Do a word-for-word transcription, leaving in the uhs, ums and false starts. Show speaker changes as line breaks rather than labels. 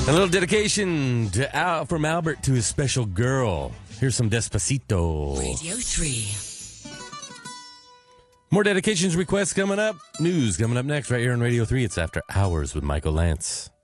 A little dedication to Al, from Albert to his special girl. Here's some Despacito.
Radio three.
More dedications requests coming up. News coming up next right here on Radio three. It's After Hours with Michael Lance.